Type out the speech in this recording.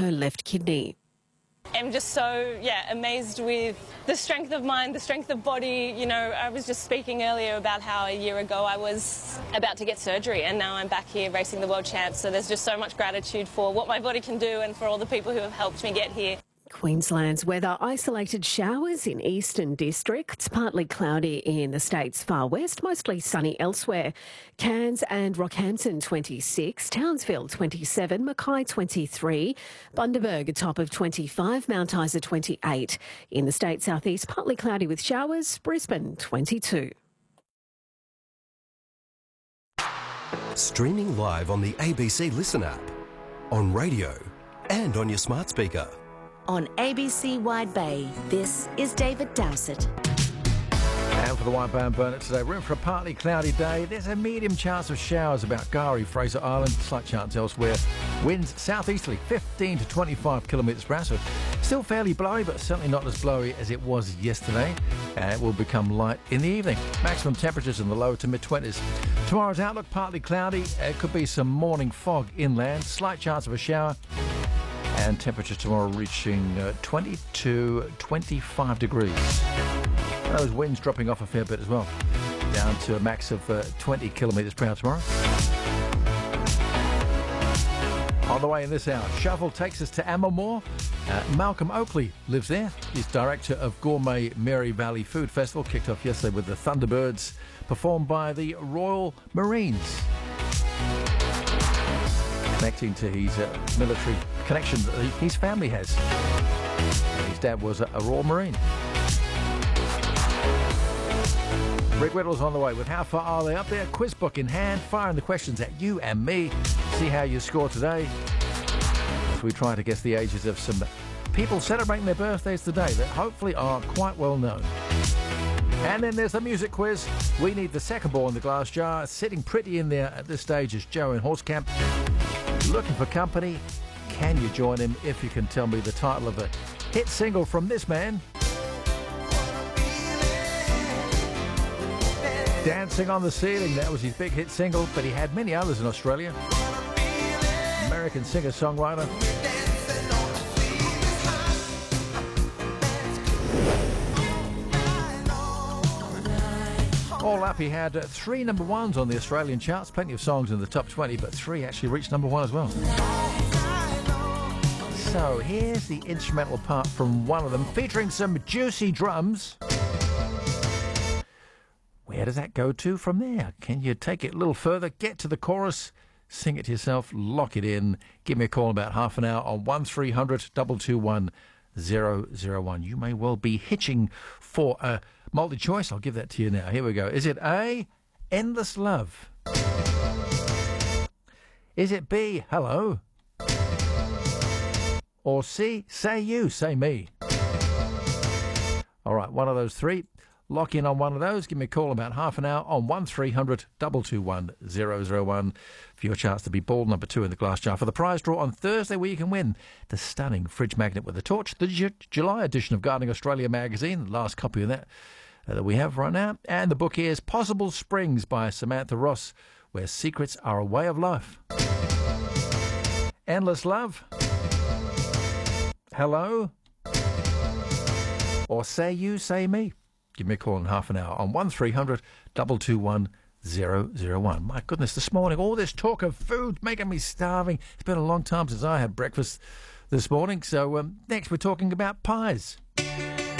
her left kidney. I'm just so, amazed with the strength of mind, the strength of body. You know, I was just speaking earlier about how a year ago I was about to get surgery and now I'm back here racing the world champs. So there's just so much gratitude for what my body can do and for all the people who have helped me get here. Queensland's weather: isolated showers in eastern districts, partly cloudy in the state's far west, mostly sunny elsewhere. Cairns and Rockhampton 26, Townsville 27, Mackay 23, Bundaberg a top of 25, Mount Isa 28. In the state southeast, partly cloudy with showers, Brisbane 22. Streaming live on the ABC Listen app, on radio and on your smart speaker. On ABC Wide Bay, this is David Dowsett. And for the White Bay and Burnett today, we're in for a partly cloudy day. There's a medium chance of showers about Gari, Fraser Island, slight chance elsewhere. Winds southeasterly 15 to 25 kilometres per hour. So still fairly blowy, but certainly not as blowy as it was yesterday. And it will become light in the evening. Maximum temperatures in the low to mid-20s. Tomorrow's outlook, partly cloudy. It could be some morning fog inland. Slight chance of a shower. And temperatures tomorrow reaching 20 to 25 degrees. Those winds dropping off a fair bit as well, down to a max of 20 kilometres per hour tomorrow. On the way in this hour, Shovel takes us to Ammermoor. Malcolm Oakley lives there. He's director of Gourmet Mary Valley Food Festival, kicked off yesterday with the Thunderbirds, performed by the Royal Marines. Connecting to his military connection that his family has. His dad was a Royal Marine. Rick Whittle's on the way with How Far Are They Up There? Quiz book in hand, firing the questions at you and me. See how you score today. As we try to guess the ages of some people celebrating their birthdays today that hopefully are quite well known. And then there's the music quiz. We need the second ball in the glass jar. Sitting pretty in there at this stage is Joe in Horsecamp. Looking for company? Can you join him if you can tell me the title of a hit single from this man? Dancing on the Ceiling, that was his big hit single, but he had many others in Australia. American singer-songwriter. All up, he had 3 number ones on the Australian charts, plenty of songs in the top 20, but 3 actually reached number 1 as well. So here's the instrumental part from one of them, featuring some juicy drums. Where does that go to from there? Can you take it a little further, get to the chorus, sing it to yourself, lock it in? Give me a call in about half an hour on 1300 221 001. You may well be hitching for a multi-choice. I'll give that to you now. Here we go. Is it A, Endless Love? Is it B, Hello? Or C, Say You, Say Me? All right, one of those 3. Lock in on one of those. Give me a call in about half an hour on 1300 221 001 for your chance to be ball number 2 in the glass jar for the prize draw on Thursday, where you can win the stunning fridge magnet with a torch, the July edition of Gardening Australia magazine, the last copy of that we have right now, and the book is Possible Springs by Samantha Ross, where secrets are a way of life. Endless Love, Hello, or Say You, Say Me? Give me a call in half an hour on 1300 221 001. My goodness, this morning, all this talk of food making me starving. It's been a long time since I had breakfast this morning. So next we're talking about pies.